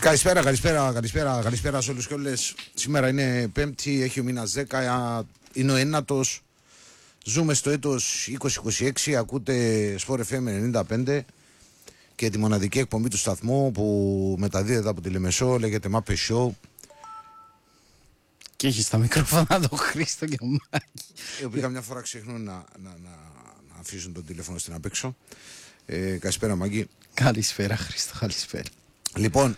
Καλησπέρα σε όλους και όλες. Σήμερα είναι Πέμπτη, έχει ο μήνας 10, είναι ο ένατος. Ζούμε στο έτος 2026, ακούτε Sport FM 95 και τη μοναδική εκπομπή του σταθμού που μεταδίδεται από τη Λεμεσό, λέγεται Μάπε Show. Και έχει στα μικρόφωνα τον Χρήστο και ο Μάκη. Οι οποίοι καμιά φορά ξεχνούν να αφήσουν τον τηλέφωνο στην απ' έξω. Καλησπέρα Μάκη. Καλησπέρα Χρήστο, καλησπέρα. Λοιπόν,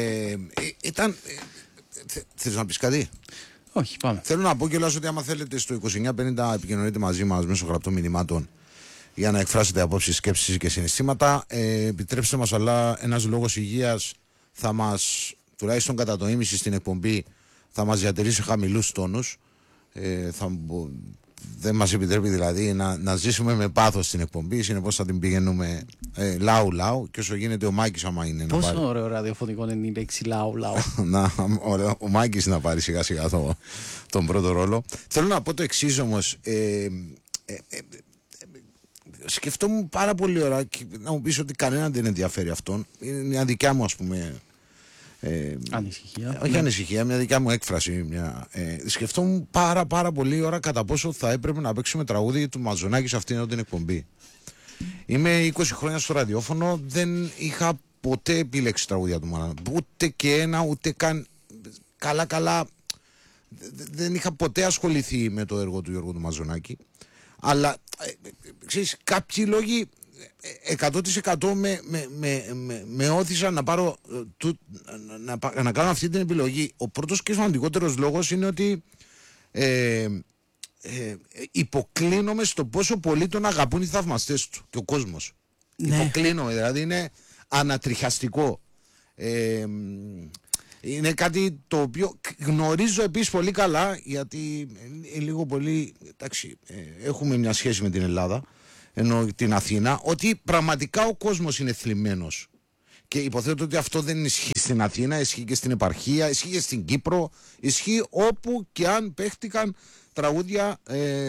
θέλεις να πεις κάτι? Όχι, πάμε. Θέλω να πω κιόλας ότι άμα θέλετε στο 2950 επικοινωνείτε μαζί μας μέσω γραπτών μηνυμάτων για να εκφράσετε απόψεις, σκέψεις και συναισθήματα. Επιτρέψτε μας, αλλά ένας λόγος υγείας θα μας, τουλάχιστον κατά το ίμιση στην εκπομπή, θα μας διατηρήσει χαμηλούς τόνους. Δεν μας επιτρέπει δηλαδή να ζήσουμε με πάθος στην εκπομπή, συνεπώς θα την πηγαίνουμε λαού και όσο γίνεται ο Μάκης άμα είναι. Πόσο ωραίο ραδιοφωνικό είναι η λέξη λαού. Ο Μάκης να πάρει σιγά σιγά τον πρώτο ρόλο. Θέλω να πω το εξής όμως. Σκεφτόμουν πάρα πολύ ώρα και να μου πεις ότι κανέναν δεν ενδιαφέρει αυτόν. Είναι μια δικιά μου, ας πούμε, ανησυχία. Όχι ανησυχία, μια δικιά μου έκφραση. Σκεφτόμουν πάρα πολύ ώρα κατά πόσο θα έπρεπε να παίξουμε τραγούδι του Μαζονάκη σε αυτήν εδώ την εκπομπή. Είμαι 20 χρόνια στο ραδιόφωνο, δεν είχα ποτέ επιλέξει τραγούδια του Μαζονάκη. Ούτε και ένα, ούτε καν. Καλά. Δεν είχα ποτέ ασχοληθεί με το έργο του Γιώργου του Μαζονάκη. Αλλά ξέρεις, κάποιοι λόγοι 100% με όθησαν να πάρω να κάνω αυτή την επιλογή. Ο πρώτος και σημαντικότερος λόγος είναι ότι υποκλίνομαι στο πόσο πολύ τον αγαπούν οι θαυμαστές του και ο κόσμος. Ναι. Υποκλίνομαι, δηλαδή είναι ανατριχιαστικό. Είναι κάτι το οποίο γνωρίζω επίσης πολύ καλά, γιατί λίγο πολύ, εντάξει, έχουμε μια σχέση με την Ελλάδα, ενώ την Αθήνα, ότι πραγματικά ο κόσμος είναι θλιμμένος. Και υποθέτω ότι αυτό δεν ισχύει στην Αθήνα, ισχύει και στην επαρχία, ισχύει και στην Κύπρο, ισχύει όπου και αν παίχτηκαν τραγούδια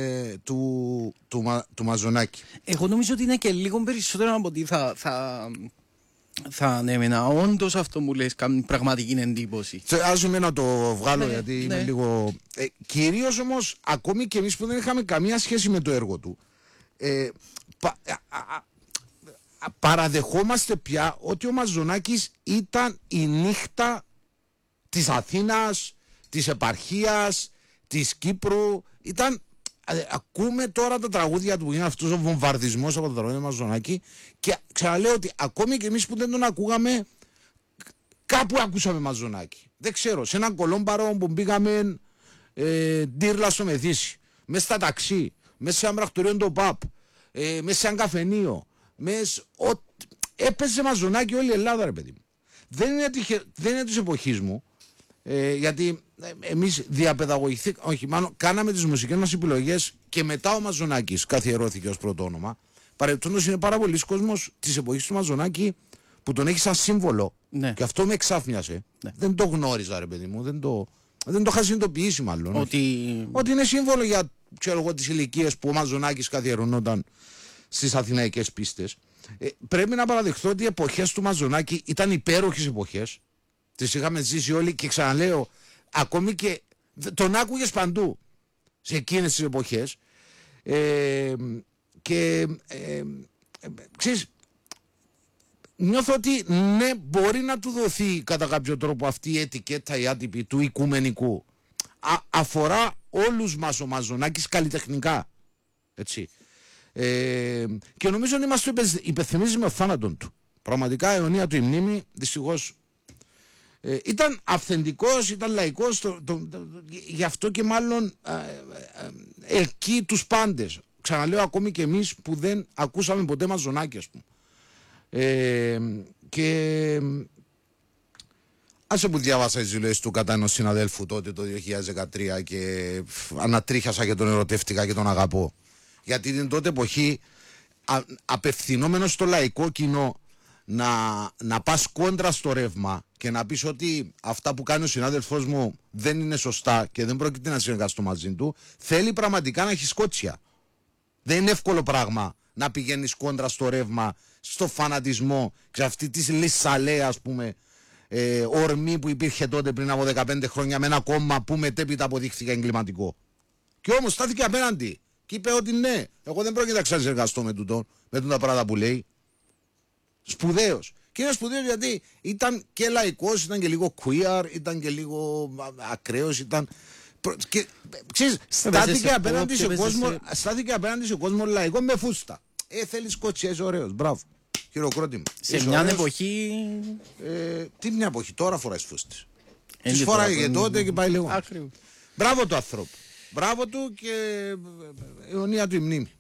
του Μαζονάκη. Εγώ νομίζω ότι είναι και λίγο περισσότερο από ότι θα ανέμενα. Όντως αυτό μου λες κάνει πραγματική εντύπωση. Ας να το βγάλω, ναι, γιατί είναι λίγο. Κυρίως όμως, ακόμη και εμείς που δεν είχαμε καμία σχέση με το έργο του, παραδεχόμαστε πια ότι ο Μαζονάκης ήταν η νύχτα της Αθήνας, της επαρχίας, της Κύπρου. Ακούμε τώρα τα τραγούδια του που είναι αυτός ο βομβαρδισμός από τα τραγούδια του Μαζονάκη και ξαναλέω ότι ακόμη και εμείς που δεν τον ακούγαμε, κάπου ακούσαμε Μαζονάκη. Δεν ξέρω, σε έναν κολόμπαρο που μπήκαμε ντύρλα στο Μεθύσι, μέσα στα ταξί, μέσα σε ένα πρακτορείο το ΠΑΠ, μέσα σε ένα καφενείο, έπαιζε Μαζονάκη όλη η Ελλάδα, ρε παιδί μου. Δεν είναι της εποχής μου, γιατί εμείς διαπαιδαγωγηθήκαμε, όχι μάλλον κάναμε τις μουσικές μας επιλογές και μετά ο Μαζονάκης καθιερώθηκε ως πρώτο όνομα. Παρεπτόντως είναι πάρα πολλοί κόσμος της εποχής του Μαζονάκη που τον έχει σαν σύμβολο, ναι. Και αυτό με εξάφνιασε, ναι. Δεν το γνώριζα, ρε παιδί μου, δεν το είχα συνειδητοποιήσει μάλλον. Ότι είναι σύμβολο για, ξέρω εγώ, τις ηλικίες που ο Μαζονάκης καθιερωνόταν στις αθηναϊκές πίστες. Πρέπει να παραδεχθώ ότι οι εποχές του Μαζονάκη ήταν υπέροχες εποχές. Τις είχαμε ζήσει όλοι και ξαναλέω, ακόμη και τον άκουγες παντού σε εκείνες τις εποχές. Ξέρεις, νιώθω ότι ναι, μπορεί να του δοθεί κατά κάποιο τρόπο αυτή η ετικέτα, η άτυπη του οικουμενικού. Αφορά όλους μας ο Μαζονάκης καλλιτεχνικά. Έτσι. Και νομίζω ότι μας το υπενθυμίζει με ο θάνατον του. Πραγματικά αιωνία του η μνήμη, δυστυχώς. Ήταν αυθεντικός, ήταν λαϊκός, γι' αυτό και μάλλον ελκύει τους πάντες. Ξαναλέω, ακόμη και εμείς που δεν ακούσαμε ποτέ Μαζονάκη, ας πούμε. Και άσε που διάβασα τις δηλώσεις του κατά ενός συναδέλφου τότε το 2013 και ανατρίχιασα και τον ερωτεύτηκα και τον αγαπώ. Γιατί την τότε εποχή απευθυνόμενος στο λαϊκό κοινό να πας κόντρα στο ρεύμα και να πεις ότι αυτά που κάνει ο συνάδελφός μου δεν είναι σωστά και δεν πρόκειται να συνεργαστώ μαζί του, θέλει πραγματικά να έχει σκότσια. Δεν είναι εύκολο πράγμα να πηγαίνεις κόντρα στο ρεύμα, στο φανατισμό, σε αυτή τη λυσσαλέα, ας πούμε, ορμή που υπήρχε τότε πριν από 15 χρόνια με ένα κόμμα που μετέπειτα αποδείχθηκε εγκληματικό. Και όμως στάθηκε απέναντι και είπε ότι ναι, εγώ δεν πρόκειται να ξανασυργαστώ με τούτο, με τα πράγματα που λέει. Σπουδαίος. Και είναι σπουδαίος γιατί ήταν και λαϊκός, ήταν και λίγο queer, ήταν και λίγο ακραίος, ήταν... Και, ξέρεις, στάθηκε απέναντι σε κόσμο λαϊκό με φούστα. Θέλει κοτσιές, ωραίος, μπράβο. Χειροκρότημα. Σε μια εποχή. Τι μια εποχή, τώρα φοράει φούστες. Τις φοράει και τότε και πάει λίγο. Μπράβο του ανθρώπου. Μπράβο του και αιωνία του η μνήμη.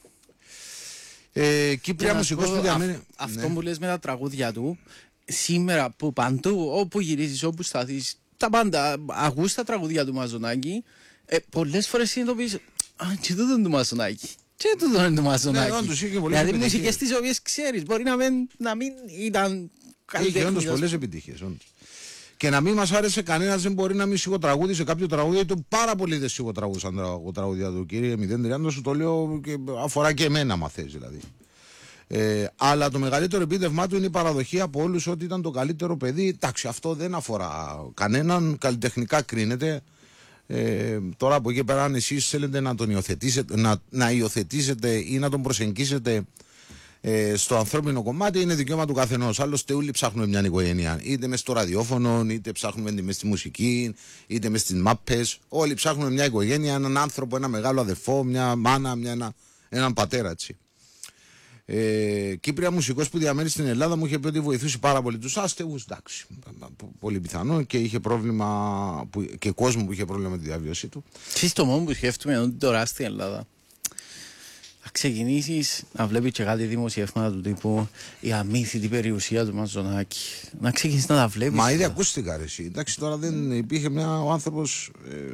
Κύπρια μουσικός που διαμένει. Αυτό που λες με τα τραγούδια του, σήμερα που παντού, όπου γυρίσεις, όπου σταθείς, τα πάντα, ακούς τα τραγούδια του Μαζονάκη, πολλές φορές συνειδητοποιείς, και τούτο είναι του Μαζονάκη. Και τούτο είναι του Μαζονάκη. Δηλαδή μουσικές τις οποίες ξέρεις, μπορεί να μην ήταν καλλιτέχνης. Είχε όντως πολλές επιτυχίες, όντως. Και να μην μας άρεσε κανένας, δεν μπορεί να μην σιγοτραγούδισε κάποιο τραγούδι, γιατί πάρα πολλοί δεν σιγοτραγούδισαν τα τραγούδια του. Κύριε 030, σου το λέω και αφορά και εμένα, μα θες δηλαδή. Αλλά το μεγαλύτερο επίτευγμά του είναι η παραδοχή από όλους ότι ήταν το καλύτερο παιδί. Εντάξει, αυτό δεν αφορά κανέναν, καλλιτεχνικά κρίνεται. Τώρα από εκεί πέρα, αν εσείς θέλετε να τον υιοθετήσετε, να υιοθετήσετε ή να τον προσεγγίσετε στο ανθρώπινο κομμάτι, είναι δικαίωμα του καθενός. Άλλωστε, όλοι ψάχνουμε μια οικογένεια. Είτε μες στο ραδιόφωνο, είτε ψάχνουμε μες στη μουσική, είτε μες στις μάπες. Όλοι ψάχνουμε μια οικογένεια, έναν άνθρωπο, ένα μεγάλο αδερφό, μια μάνα, έναν πατέρα, έτσι. Κύπρια μουσικός που διαμένει στην Ελλάδα μου είχε πει ότι βοηθούσε πάρα πολύ τους άστεγους. Εντάξει, πολύ πιθανό, και είχε πρόβλημα και κόσμο που είχε πρόβλημα με τη διαβίωσή του. Εσείς το μόνο που σκέφτομαι είναι ότι τώρα στην Ελλάδα θα ξεκινήσεις να βλέπεις και κάτι δημοσιεύματα του τύπου η αμύθιτη περιουσία του Μαζονάκη. Να ξεκινήσεις να τα βλέπεις. Μα ήδη ακούστηκα ρε εσύ. Εντάξει, τώρα δεν υπήρχε ο άνθρωπος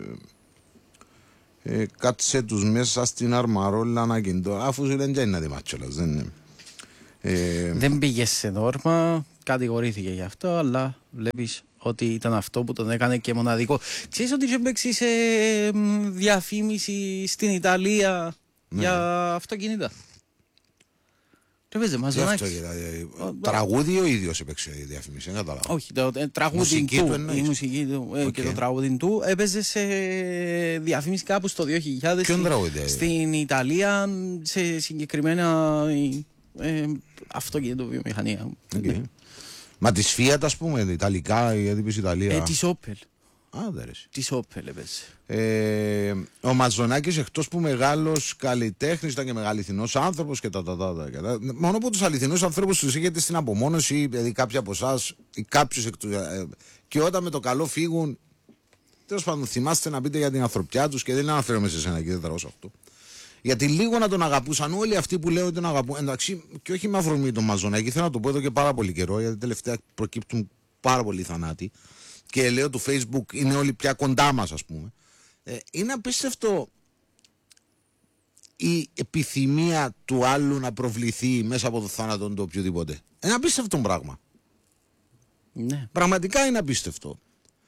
κάτσε τους μέσα στην αρμαρόλα να κινητώ. Αφού σου λένε και είναι αδημάτσολας. Δεν πήγε σε νόρμα, κατηγορήθηκε γι' αυτό, αλλά βλέπεις ότι ήταν αυτό που τον έκανε και μοναδικό. Ξέρεις ότι είχε παίξει σε διαφήμιση στην Ιταλία για αυτοκίνητα. Τι παίζει, Μαζονάκης. Τραγούδι ο ίδιος έπαιξε η διαφήμιση, δεν κατάλαβα. Όχι, το τραγούδι του, η μουσική του και το τραγούδι του έπαιζε σε διαφήμιση κάπου στο 2000 στην Ιταλία, σε συγκεκριμένα αυτοκίνητο βιομηχανία. Μα τη Fiat, ας πούμε, Ιταλικά, γιατί πεις Ιταλία. Της Opel. Της Opel έπαιζε. Ο Μαζονάκης, εκτός που μεγάλος καλλιτέχνης, ήταν και μεγαληθινός άνθρωπος και μόνο που τους αληθινούς ανθρώπους τους έχετε στην απομόνωση, δηλαδή κάποιοι από εσάς ή κάποιους και όταν με το καλό φύγουν, τέλος πάντων θυμάστε να πείτε για την ανθρωπιά τους, και δεν αναφέρομαι σε εσένα και δεν τραβώ αυτό. Γιατί λίγο να τον αγαπούσαν όλοι αυτοί που λέω ότι τον αγαπούν. Εντάξει, και όχι με αφορμή τον Μαζονάκη, θέλω να το πω εδώ και πάρα πολύ καιρό, γιατί τελευταία προκύπτουν πάρα πολλοί θανάτοι. Και λέω του Facebook είναι όλοι πια κοντά μας, ας πούμε. Είναι απίστευτο η επιθυμία του άλλου να προβληθεί μέσα από το θάνατο του οποιοδήποτε. Είναι απίστευτο πράγμα. Ναι. Πραγματικά είναι απίστευτο.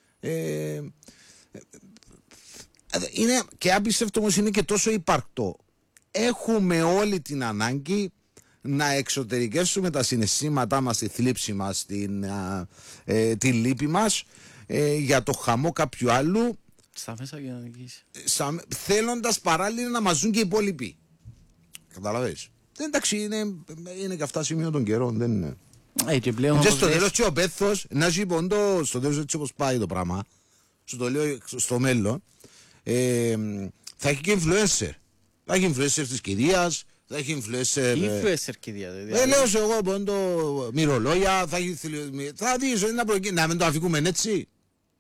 Είναι και απίστευτο, όμως είναι και τόσο υπαρκτό. Έχουμε όλη την ανάγκη να εξωτερικεύσουμε τα συναισθήματά μας, τη θλίψη μας, τη λύπη μας για το χαμό κάποιου άλλου, στα μέσα κοινωνικής, θέλοντας παράλληλα να μας ζουν και οι υπόλοιποι. Καταλαβαίνεις. Εντάξει, είναι και αυτά σημείο των καιρών. Δεν είναι. Και πλέον και στο τέλος και ο Πέθος, να έχει ποντό, στο τέλος έτσι όπως πάει το πράγμα, σου το λέω στο μέλλον, θα έχει και influencer. Θα έχει influencer της κηδείας, θα έχει influencer. Influencer κηδεία, λέω σε εγώ πόντο μυρολόγια, θα δεις να μην το αφήκουμε έτσι.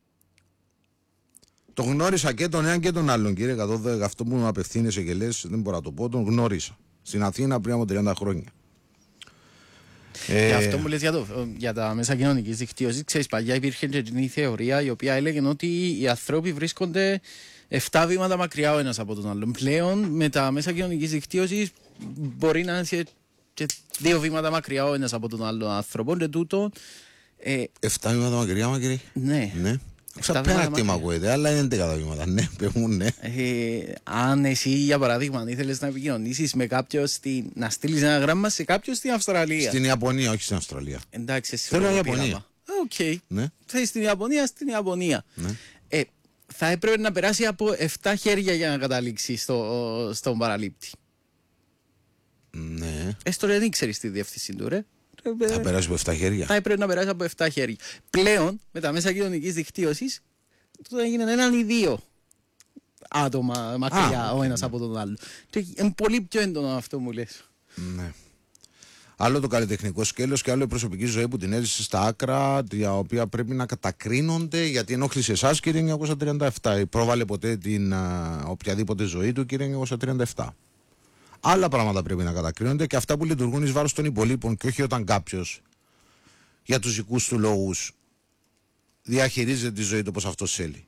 Το γνώρισα και τον έναν και τον άλλον, κύριε 112, αυτό που μου απευθύνεσαι και λες, δεν μπορώ να το πω, τον γνώρισα. Στην Αθήνα πριν από 30 χρόνια. Αυτό που λες για τα μέσα κοινωνικής δικτύωσης, ξέρεις, παλιά υπήρχε και η θεωρία η οποία έλεγε ότι οι άνθρωποι βρίσκονται 7 βήματα μακριά ο ένας από τον άλλον. Πλέον με τα μέσα κοινωνικής δικτύωσης μπορεί να είναι και 2 βήματα μακριά ο ένας από τον άλλον άνθρωπο. Και τούτο. 7 βήματα μακριά, μακριά. Ναι. Ξαπένακτη μ' ακούετε, αλλά είναι 11 βήματα. Ναι, πեղούν, ναι. Αν εσύ, για παράδειγμα, ήθελες να επικοινωνήσεις με κάποιον, να στείλεις ένα γράμμα σε κάποιον στην Αυστραλία. Στην Ιαπωνία, όχι στην Αυστραλία. Εντάξει, θέλω Ιαπωνία. οκ. Ναι. Θες στην Ιαπωνία, στην Ιαπωνία. Ναι. Θα έπρεπε να περάσει από 7 χέρια για να καταλήξει στον παραλήπτη. Ναι. Έστω δεν ξέρεις τη διεύθυνση του, ρε. Θα περάσει από 7 χέρια. Θα έπρεπε να περάσει από 7 χέρια. Πλέον, με τα μέσα κοινωνικής δικτύωσης, τούτο έγινε έναν ή δύο άτομα μακριά ο ένας από τον άλλο. Και είναι πολύ πιο έντονο αυτό μου λες. Ναι. Άλλο το καλλιτεχνικό σκέλος και άλλο η προσωπική ζωή που την έζησε στα άκρα, τα οποία πρέπει να κατακρίνονται γιατί ενόχλησε εσάς, κύριε 1937. Πρόβαλε ποτέ την οποιαδήποτε ζωή του, κύριε 1937. Άλλα πράγματα πρέπει να κατακρίνονται και αυτά που λειτουργούν εις βάρος των υπολείπων και όχι όταν κάποιος για τους δικούς του λόγους διαχειρίζεται τη ζωή του όπως αυτός θέλει.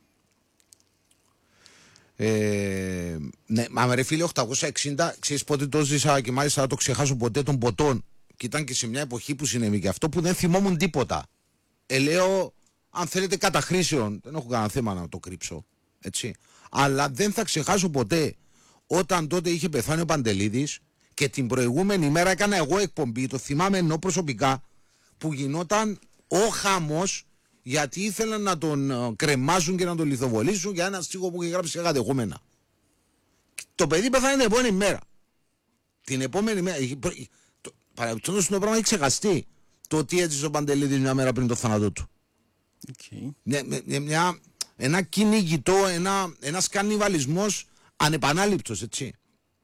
Ναι, μα ρε φίλε, 860, ξέρεις πότε το ζήσα και μάλιστα θα το ξεχάσω ποτέ, των ποτών. Και ήταν και σε μια εποχή που συνέβη και αυτό που δεν θυμόμουν τίποτα. Λέω, αν θέλετε, καταχρήσεων. Δεν έχω κανένα θέμα να το κρύψω. Έτσι. Αλλά δεν θα ξεχάσω ποτέ όταν τότε είχε πεθάνει ο Παντελίδης και την προηγούμενη μέρα έκανα εγώ εκπομπή. Το θυμάμαι ενώ προσωπικά που γινόταν ο χαμός γιατί ήθελαν να τον κρεμάσουν και να τον λιθοβολήσουν για ένα στίχο που είχε γράψει σε κατεχόμενα. Το παιδί πεθάνει την επόμενη μέρα. Την επόμενη μέρα. Παραμπιπτόντως το πράγμα έχει ξεχαστεί το τι έζησε ο Παντελίδης μια μέρα πριν το θάνατό του. Okay. Ένα κυνηγητό, ένας κανιβαλισμός ανεπανάληπτος, έτσι.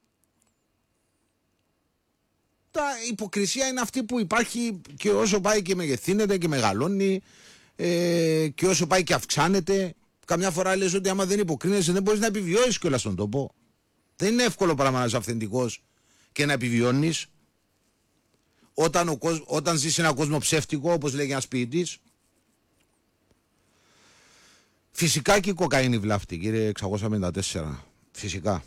Η υποκρισία είναι αυτή που υπάρχει και όσο πάει και μεγεθύνεται και μεγαλώνει και όσο πάει και αυξάνεται. Καμιά φορά λες ότι άμα δεν υποκρίνεσαι δεν μπορείς να επιβιώσεις κιόλας στον τόπο. Δεν είναι εύκολο πράγμα να είσαι αυθεντικός και να επιβιώνεις. Όταν ζεις σε έναν κόσμο ψεύτικο, όπως λέγει ένας ποιητής. Φυσικά και η κοκαίνη βλάφτη, κύριε 654. Φυσικά.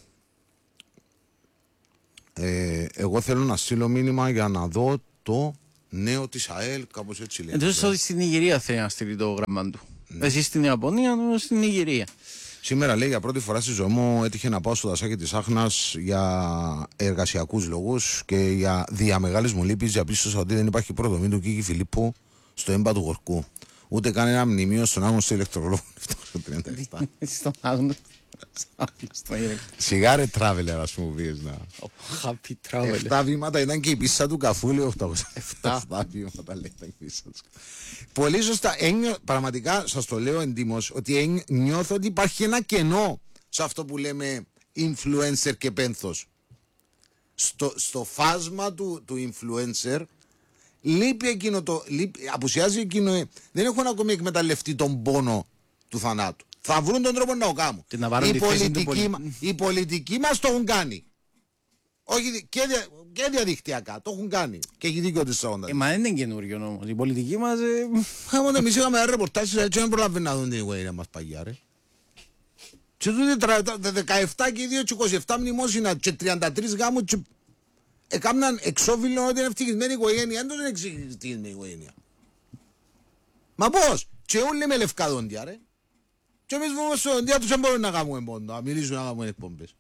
Εγώ θέλω να στείλω μήνυμα για να δω το νέο της ΑΕΛ, κάπως έτσι λέει. Εντός ότι στην Νιγηρία θέλει να στείλει το γράμμα του. Ναι. Εσύ στην Ιαπωνία, εγώ στην Νιγηρία. Σήμερα λέει για πρώτη φορά στη ζωή μου έτυχε να πάω στο δασάκι της Άχνας για εργασιακούς λόγους και για διαμεγάλης μου λύπης διαπίστωσα ότι δεν υπάρχει προδομή του Κίκη Φιλίππου στο έμπα του Γορκού. Ούτε καν ένα μνημείο στον άγνωστο ηλεκτρολόγο. Στον άγνωστο. Σιγάρε traveler, ας πούμε, πήγες να... Happy traveler. 7 βήματα ήταν και η πίστα του Καφούλη, 800. 7 βήματα λέει ήταν η πίστα του. Πολύ σωστά. Πραγματικά σας το λέω εντύμως ότι νιώθω ότι υπάρχει ένα κενό σε αυτό που λέμε influencer και πένθος. Στο φάσμα του influencer λείπει εκείνο απουσιάζει εκείνο. Δεν έχουν ακόμη εκμεταλλευτεί τον πόνο του θανάτου. Θα βρουν τον τρόπο να το κάνουν. Οι πολιτικοί μας το έχουν κάνει. Όχι και διαδικτυακά. Το έχουν κάνει. Και έχει δίκιο της όντα. Μα δεν είναι καινούριο όμως. Οι πολιτικοί μας... Εμείς είχαμε ένα ρεπορτάζ έτσι δεν προλαβαίνουν να δουν την οικογένεια μας παγιά ρε. Και τούτοι 17 και 2 και 27 μνημόσυνα και 33 γάμους και έκαναν εξώφυλλο ότι είναι ευτυχισμένη οικογένεια. Δεν είναι ευτυχισμένη οικογένεια. Μα πώς. Και όλοι με λευκά δόντια ρε. Και εμείς βγούμε στο δόντια τους δεν μπορούμε να κάνουμε πόντο. Να μιλήσουμε να κάνουμε εκπομπές.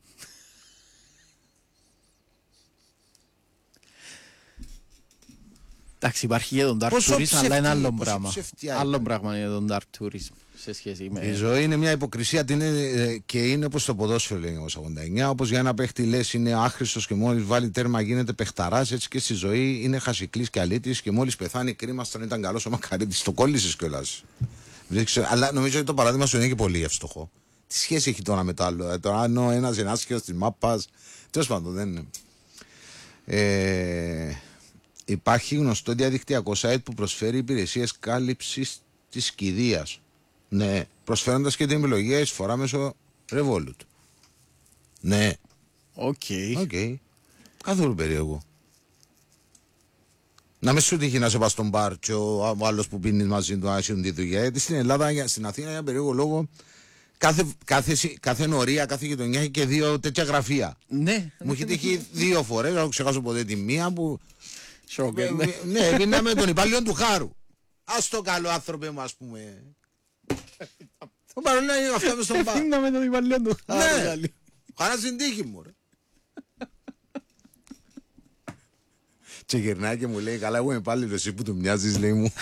Εντάξει, υπάρχει και τον Dark Tourism, αλλά είναι άλλο πράγμα. Άλλο πράγμα είναι τον Dark Tourism σε σχέση με... Η ζωή είναι μια υποκρισία και είναι όπως το ποδόσφαιρο λέει 1989. Όπως για ένα παίχτη λες είναι άχρηστος και μόλις βάλει τέρμα γίνεται παιχταράς. Έτσι και στη ζωή είναι χασικλής και αλήτης και μόλις πεθάνει κρίμα στον ήταν καλός ο Μακαρίτης. Το κόλλησες κιόλας. Αλλά νομίζω ότι το παράδειγμα σου είναι και πολύ εύστοχο. Τι σχέση έχει τώρα με το άλλο. Τώρα αν ο ένας είναι άσχετος της μάπας. Τέλος πάντων δεν είναι. Υπάρχει γνωστό διαδικτυακό site που προσφέρει υπηρεσίες κάλυψης της κηδείας. Ναι, προσφέροντας και την επιλογή εισφορά μέσω Revolut. Ναι. Οκ. Καθόλου περίεργο. Να μην σου τύχει να σε πας στον μπαρ και ο άλλος που πίνεις μαζί του να έχουν τη δουλειά. Γιατί στην Ελλάδα, στην Αθήνα για περίεργο λόγο κάθε νορία, κάθε γειτονιά έχει και 2 τέτοια γραφεία. Ναι. Μου έχει τύχει 2 φορές, δεν ξεχάσω ποτέ τη μία που... Ναι, πίναμε τον υπάλληλο του Χάρου. Ας το καλό άνθρωπε μου, ας πούμε. Το παρόλο είναι αυτό μες στον μπαρ. Πίναμε τον υπάλληλο του Χάρου. Ναι, χαρά στην τύχη μου ρε. Και γυρνάει και μου λέει, καλά, εγώ είμαι πάλι εσύ που του μοιάζεις, λέει μου.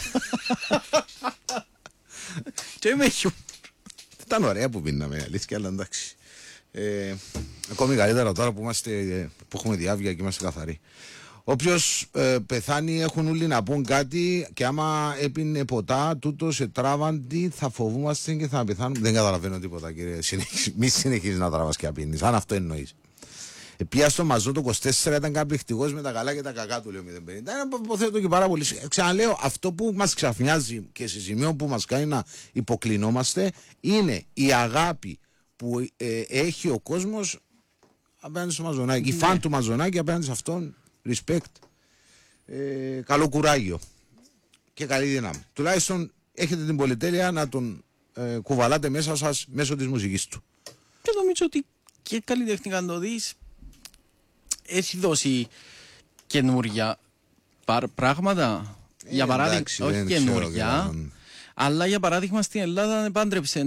Και είμαι χιού. Ήταν ωραία που πίναμε, αλήθεια, αλλά εντάξει. Ακόμη καλύτερα τώρα που, που έχουμε διάβια και είμαστε καθαροί. Όποιος πεθάνει έχουν όλοι να πούν κάτι και άμα έπινε ποτά τούτο σε τράβαντι θα φοβούμαστε και θα πεθάνουμε. Δεν καταλαβαίνω τίποτα, κύριε. Μη συνεχίζεις να τραβάς και να πίνεις, αν αυτό εννοείς. Πια στο μαζό το 24 ήταν καταπληκτικός με τα καλά και τα κακά του, λέω 050. Υποθέτω και πάρα πολύ. Ξαναλέω, αυτό που μας ξαφνιάζει και σε σημείο που μας κάνει να υποκλεινόμαστε είναι η αγάπη που έχει ο κόσμος απέναντι στο Μαζονάκι. Οι φαν του Μαζονάκι απέναντι σε αυτόν. Respect. Καλό κουράγιο. Και καλή δύναμη. Τουλάχιστον έχετε την πολυτέλεια να τον κουβαλάτε μέσα σας μέσω της μουσικής του. Και νομίζω ότι και καλλιτεχνικά να το δεις, έχει δώσει καινούρια πράγματα. Για παράδειγμα, όχι καινούρια, αλλά για παράδειγμα στην Ελλάδα επάντρεψε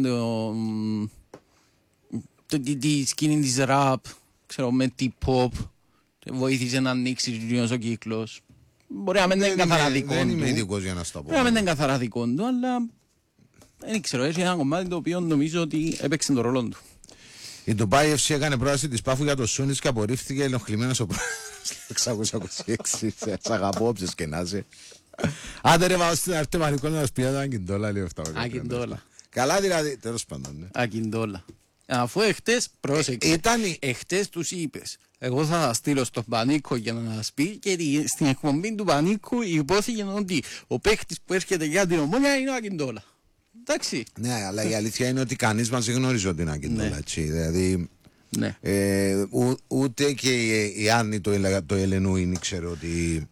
τη σκηνή της ραπ, ξέρω, με τη pop, βοήθησε να ανοίξει ο κύκλος. Μπορεί να μην είναι καθαρά δικό του. Δεν είμαι ειδικός για να στα πω. Μπορεί να μην είναι καθαρά δικό του, αλλά δεν ξέρω, έχει ένα κομμάτι το οποίο νομίζω ότι έπαιξε τον ρόλο του. Η Ντουμπάι FC έκανε πρόταση της Πάφου για το Σούνις και απορρίφθηκε ενοχλημένος ο πρόεδρος 626. Σε αγαπώ όποιος και να είσαι. Άντε ρε πάω στην Αρτεμανικό να μας πει ένα Αγκιντόλα, λέει αυτά. Αγκιντόλα. Καλά δηλαδή, τέλος πάντων. Αγκιντόλα. Αφού εχτες, πρόσεξε, εχτες τους είπες, εγώ θα τα στείλω στον Πανίκο για να σας πει, και στην εκπομπή του Πανίκου υπόθηκε ότι ο παίχτης που έρχεται για την Ομόνια είναι ο Αγκιντόλα. Εντάξει. Ναι, αλλά η αλήθεια είναι ότι κανείς μας δεν γνωρίζει ότι είναι Αγκιντόλα, έτσι. Δηλαδή, ναι. Ούτε και η Άννη το Ελενούιν ήξερε ότι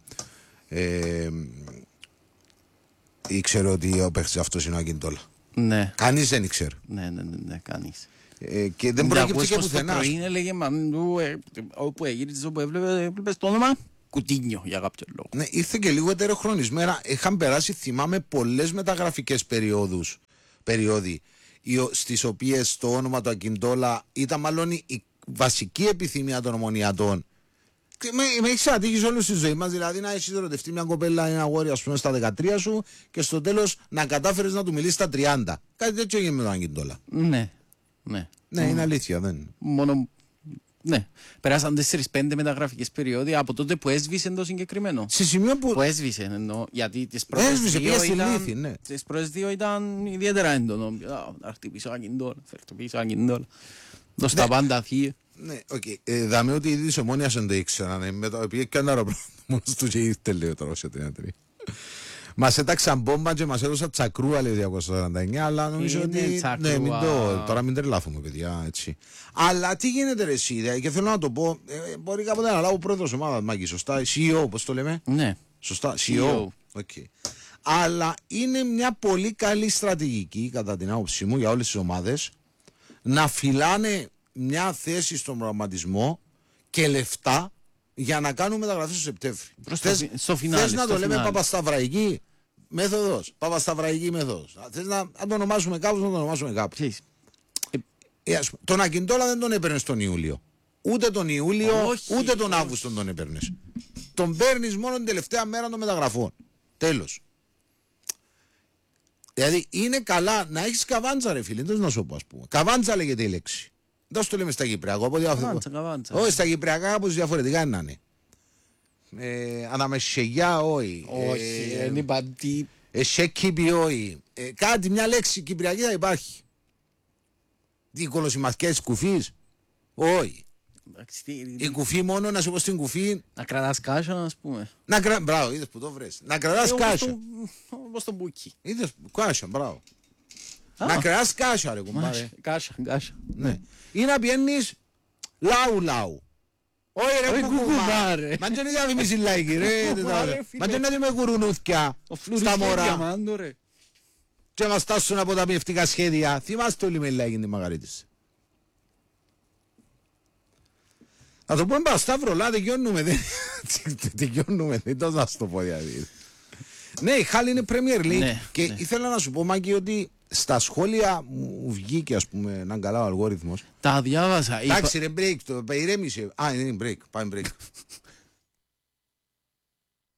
ήξερε ότι ο παίχτης αυτός είναι ο Αγκιντόλα. Ναι. Κανείς δεν ήξερε. Ναι, κανείς. Και δεν προέκυψε και πουθενά. Το πρωί έλεγε μαντού, όπου έγιρες, όπου έβλεπες το όνομα Κουτίνιο για κάποιο λόγο. Ναι, ήρθε και λίγο ετεροχρονισμένα. Είχαν περάσει, θυμάμαι, πολλές μεταγραφικές περιόδοι στις οποίες το όνομα του Αγκιντόλα ήταν μάλλον η βασική επιθυμία των ομονιατών. Με έχεις ατύχει όλη στη ζωή μας, δηλαδή να έχεις ερωτευτεί μια κοπέλα, ένα αγόρι, ας πούμε, στα 13 σου και στο τέλος να κατάφερες να του μιλήσεις στα 30. Κάτι τέτοιο έγινε με τον Αγκιντόλα. Ναι. Ναι, είναι αλήθεια, δεν. Μόνο. Ναι. Περάσαν 4-5 μεταγραφικές περιόδοι από τότε που έσβησε το συγκεκριμένο. Σε σημείο που έσβησε, εννοώ. Γιατί τις πρώτες δύο ήταν ιδιαίτερα έντονο. Να χτυπήσω Αγκιντόλα, φέρτω πίσω Αγκιντόλα. Δώσ' τα πάντα θύε. Ναι, οκ. Δαμε ότι ήδη της Ομόνιας δεν το ήξεραν. Επειδή και ένα αεροπλάνο μόνος του και ήρθε, λέει τώρα σε 33. Μας έταξαν μπόμπα και μας έδωσαν τσακρούα, λέει 249, αλλά νομίζω ότι. Ναι, τώρα μην τρελάθουμε, παιδιά, έτσι. Αλλά τι γίνεται, ρε εσύ, και θέλω να το πω, μπορεί κάποτε να λάβω πρόεδρος ομάδας, Μάκη, σωστά. CEO, πώς το λέμε. Ναι. Σωστά, CEO. Okay. Αλλά είναι μια πολύ καλή στρατηγική, κατά την άποψή μου, για όλες τις ομάδες, να φυλάνε μια θέση στον προγραμματισμό και λεφτά για να κάνουμε μεταγραφές στο Σεπτέμβρη. Θες να το λέμε παπασταυραϊκή μέθοδος. Παπασταυραϊκή μέθοδος. Θες να το ονομάσουμε κάπου, να το ονομάσουμε κάπου. Τον Αγκιντόλα δεν τον έπαιρνες τον Ιούλιο. Ούτε τον Ιούλιο, ούτε τον Αύγουστο τον έπαιρνες. Τον παίρνεις μόνο την τελευταία μέρα των μεταγραφών. Τέλος. Δηλαδή είναι καλά να έχεις καβάντσα, ρε φίλε. Δεν να σου πω, ας πούμε. Καβάντσα λέγεται η λέξη. Δεν το λέμε στα Κυπριακά. Καβάντσα. Όχι, στα Κυπριακά κάπως διαφορετικά είναι να είναι. Αναμεσσεγιά, όχι. Όχι, είναι παντή. Εσέκυπη, όχι. Κάτι, μια λέξη κυπριακή θα υπάρχει. Τι κολοσημαθικές κουφής. Όχι. Η κουφή μόνο, να σου πω στην κουφή. Να κρατάς κάσια, ας πούμε. Μπράβο, είδες που το βρες. Να κρατάς κάσια. Όπως το μπούκι. Είδες, κάσια, μπράβο. Να κρατάς κάσια, ρε κουμπάρε. Κάσια. Ναι. Ή να πιένεις λάου. Όχι ρε κουκουμάρε. Μα και είναι διαφημίση λαϊκή ρε. Μα και είναι με κουρουνούθκια στα μωρά. Και μας τάσουν από τα μυευτικά σχέδια. Θυμάστε όλοι με λαϊκή την Μαγαρίτης. Θα το πούμε Σταυρολά, τελειώνουμε, δεν το να στο πω δηλαδή. Ναι, η Χάλη είναι Premier League και ήθελα να σου πω, Μάκη, ότι στα σχόλια μου βγήκε, ας πούμε, έναν καλά ο αλγόριθμος. Τα διάβασα. Εντάξει ρε, break, το ηρέμησε. Α, είναι break, πάμε break.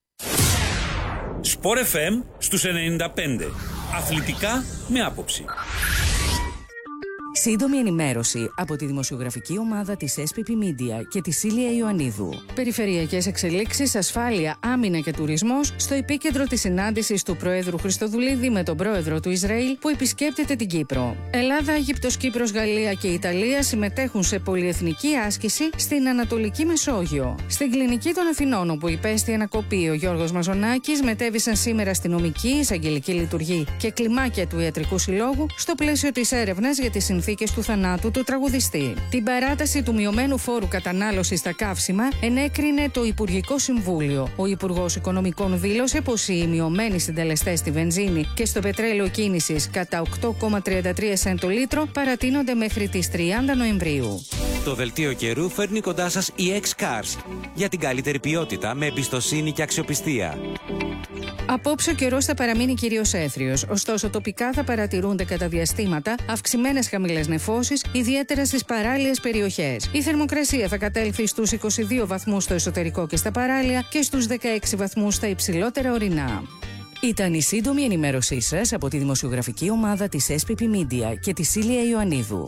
Sport FM στους 95. Αθλητικά με άποψη. Σύντομη ενημέρωση από τη δημοσιογραφική ομάδα της SPP Media και τη Σίλια Ιωαννίδου. Περιφερειακές εξελίξεις, ασφάλεια, άμυνα και τουρισμός στο επίκεντρο της συνάντησης του Προέδρου Χριστοδουλίδη με τον Πρόεδρο του Ισραήλ που επισκέπτεται την Κύπρο. Ελλάδα, Αίγυπτος, Κύπρος, Γαλλία και Ιταλία συμμετέχουν σε πολυεθνική άσκηση στην Ανατολική Μεσόγειο. Στην Κλινική των Αθηνών, όπου υπέστη ανακοπή ο Γιώργος Μαζονάκης, μετέβησαν σήμερα αστυνομική, εισαγγελική λειτουργή και κλιμάκια του Ιατρικού Συλλόγου στο πλαίσιο της έρευνας για τις συνθήκες του θανάτου του τραγουδιστή. Την παράταση του μειωμένου φόρου κατανάλωσης στα καύσιμα ενέκρινε το Υπουργικό Συμβούλιο. Ο Υπουργός Οικονομικών δήλωσε πως οι μειωμένοι συντελεστές στη βενζίνη και στο πετρέλαιο κίνησης κατά 8,33 σεντ το λίτρο παρατείνονται μέχρι τις 30 Νοεμβρίου. Το δελτίο καιρού φέρνει κοντά σας η X-Cars για την καλύτερη ποιότητα με εμπιστοσύνη και αξιοπιστία. Απόψε ο καιρός θα παραμείνει κυρίως έθριος, ωστόσο τοπικά θα παρατηρούνται κατά διαστήματα αυξημένες χαμηλές νεφώσεις, ιδιαίτερα στις παράλιες περιοχές. Η θερμοκρασία θα κατέλθει στους 22 βαθμούς στο εσωτερικό και στα παράλια και στους 16 βαθμούς στα υψηλότερα ορεινά. Ήταν η σύντομη ενημέρωσή σας από τη δημοσιογραφική ομάδα της SPP Media και τη Σίλια Ιωαννίδου.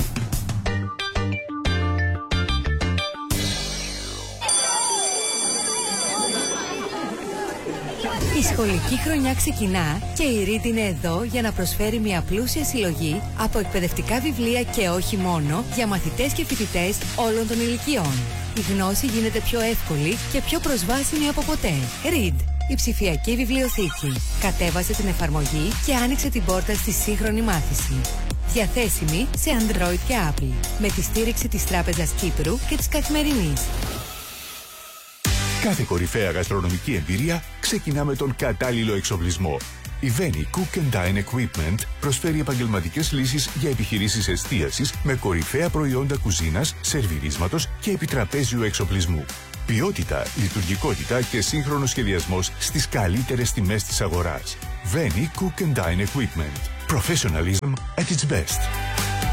Η σχολική χρονιά ξεκινά και η Read είναι εδώ για να προσφέρει μια πλούσια συλλογή από εκπαιδευτικά βιβλία και όχι μόνο για μαθητές και φοιτητές όλων των ηλικιών. Η γνώση γίνεται πιο εύκολη και πιο προσβάσιμη από ποτέ. Read, η ψηφιακή βιβλιοθήκη. Κατέβασε την εφαρμογή και άνοιξε την πόρτα στη σύγχρονη μάθηση. Διαθέσιμη σε Android και Apple, με τη στήριξη της Τράπεζας Κύπρου και της Καθημερινής. Κάθε κορυφαία γαστρονομική εμπειρία ξεκινά με τον κατάλληλο εξοπλισμό. Η Veni Cook and Dine Equipment προσφέρει επαγγελματικές λύσεις για επιχειρήσεις εστίασης με κορυφαία προϊόντα κουζίνας, σερβιρίσματος και επιτραπέζιου εξοπλισμού. Ποιότητα, λειτουργικότητα και σύγχρονος σχεδιασμός στις καλύτερες τιμές της αγοράς. Veni Cook and Dine Equipment. Professionalism at its best.